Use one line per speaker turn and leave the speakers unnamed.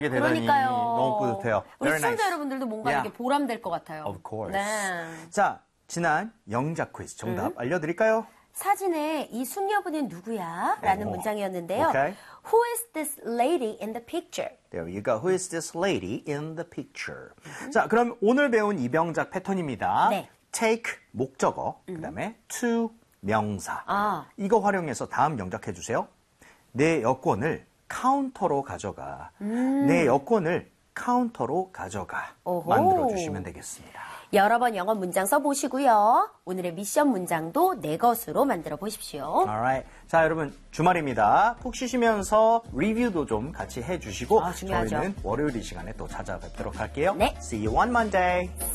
대단히
그러니까요.
너무 뿌듯해요.
우리
Very
시청자
nice.
여러분들도 뭔가
Yeah.
이렇게 보람될 것 같아요.
Of course.
네.
자, 지난 영작 퀴즈 정답 알려드릴까요?
사진에 이 숙녀분은 누구야? 라는 문장이었는데요.
Okay.
Who is this lady in the picture?
There you go. Who is this lady in the picture? 자, 그럼 오늘 배운 이병작 패턴입니다.
네.
take 목적어, 그다음에 to 명사.
아.
이거 활용해서 다음 영작해 주세요. 내 여권을 카운터로 가져가. 내 여권을 카운터로 가져가.
오호.
만들어 주시면 되겠습니다.
여러 번 영어 문장 써보시고요. 오늘의 미션 문장도 내 것으로 만들어 보십시오.
Alright. 자, 여러분 주말입니다. 푹 쉬시면서 리뷰도 좀 같이 해주시고
중요하죠.
저희는 월요일 이 시간에 또 찾아뵙도록 할게요.
네.
See you on Monday.